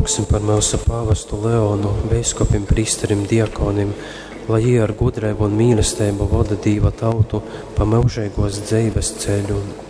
lūgsim par mūsu pāvestu Leonu, biskupim, prīsterim, diakonim, lai jie ar gudrību un mīlestību vada Dieva tautu pa mūžīgos dzīves ceļu.